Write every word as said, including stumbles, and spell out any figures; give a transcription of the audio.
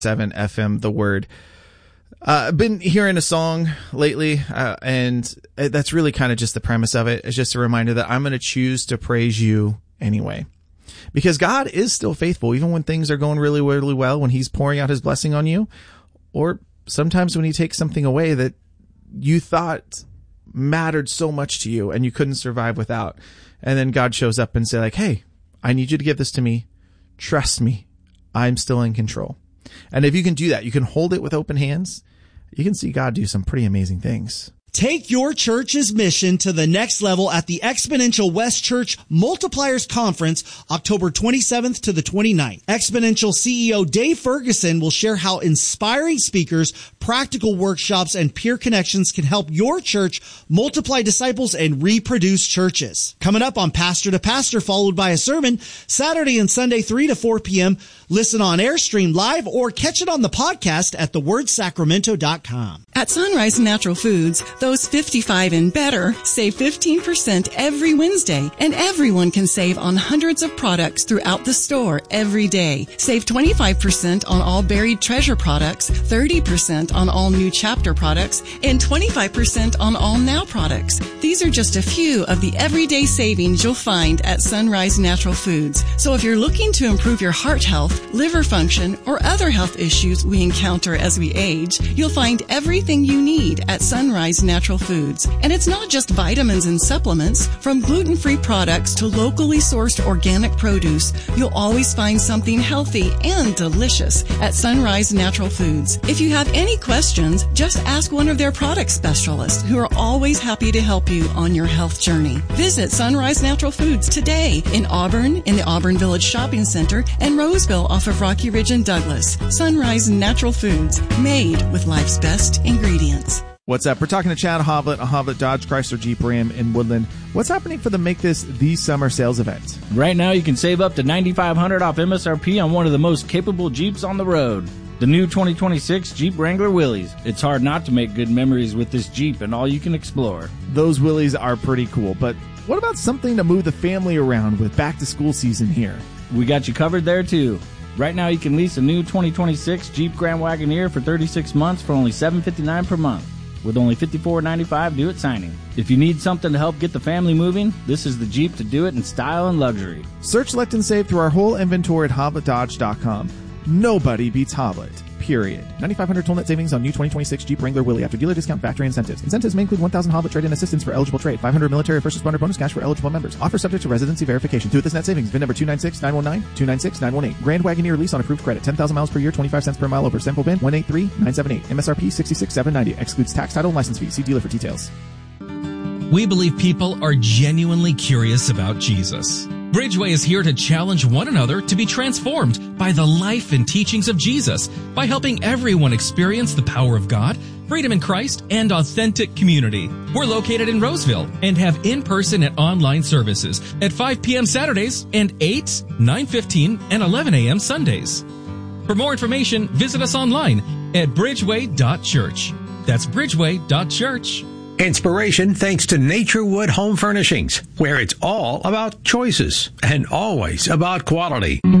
seven F M, The Word. Uh, I've been hearing a song lately, uh, and that's really kind of just the premise of it. It's just a reminder that I'm going to choose to praise you anyway. Because God is still faithful, even when things are going really, really well, when he's pouring out his blessing on you, or sometimes when he takes something away that you thought mattered so much to you and you couldn't survive without. And then God shows up and say like, hey, I need you to give this to me. Trust me. I'm still in control. And if you can do that, you can hold it with open hands. You can see God do some pretty amazing things. Take your church's mission to the next level at the Exponential West Church Multipliers Conference, October twenty-seventh to the twenty-ninth. Exponential C E O Dave Ferguson will share how inspiring speakers, practical workshops, and peer connections can help your church multiply disciples and reproduce churches. Coming up on Pastor to Pastor, followed by a sermon, Saturday and Sunday, three to four p.m. Listen on air, stream live, or catch it on the podcast at the word sacramento dot com. At Sunrise Natural Foods, those fifty-five and better save fifteen percent every Wednesday, and everyone can save on hundreds of products throughout the store every day. Save twenty-five percent on all Buried Treasure products, thirty percent on all New Chapter products, and twenty-five percent on all Now products. These are just a few of the everyday savings you'll find at Sunrise Natural Foods. So if you're looking to improve your heart health, liver function, or other health issues we encounter as we age, you'll find everything you need at Sunrise Natural Foods. And it's not just vitamins and supplements. From gluten-free products to locally sourced organic produce, you'll always find something healthy and delicious at Sunrise Natural Foods. If you have any questions, just ask one of their product specialists who are always happy to help you on your health journey. Visit Sunrise Natural Foods today in Auburn, in the Auburn Village Shopping Center, and Roseville off of Rocky Ridge and Douglas. Sunrise Natural Foods, made with life's best ingredients. What's up? We're talking to Chad Hovlet, a Hovlet Dodge Chrysler Jeep Ram in Woodland. What's happening for the Make This the Summer sales event? Right now, you can save up to nine thousand five hundred dollars off M S R P on one of the most capable Jeeps on the road. The new twenty twenty-six Jeep Wrangler Willys. It's hard not to make good memories with this Jeep and all you can explore. Those Willys are pretty cool, but what about something to move the family around with back to school season here? We got you covered there too. Right now you can lease a new twenty twenty-six Jeep Grand Wagoneer for thirty-six months for only seven hundred fifty-nine dollars per month, with only fifty-four ninety-five due at signing. If you need something to help get the family moving, this is the Jeep to do it in style and luxury. Search, select, and save through our whole inventory at Hovlet Dodge dot com. Nobody beats Hovlet. Period. nine thousand five hundred total net savings on new twenty twenty-six Jeep Wrangler Willys after dealer discount, factory incentives. Incentives may include one thousand Hovlet trade-in assistance for eligible trade, five hundred military first responder bonus cash for eligible members. Offer subject to residency verification. Through with this net savings. V I N number two nine six nine one nine two nine six nine one eight. Grand Wagoneer lease on approved credit. ten thousand miles per year, twenty-five cents per mile over. Sample V I N one eight three nine seven eight. M S R P sixty-six thousand seven hundred ninety. Excludes tax, title, and license fees. See dealer for details. We believe people are genuinely curious about Jesus. Bridgeway is here to challenge one another to be transformed by the life and teachings of Jesus by helping everyone experience the power of God, freedom in Christ, and authentic community. We're located in Roseville and have in-person and online services at five p.m. Saturdays and eight, nine fifteen, and eleven a.m. Sundays. For more information, visit us online at bridgeway dot church. That's bridgeway dot church. Inspiration thanks to Naturewood Home Furnishings, where it's all about choices and always about quality.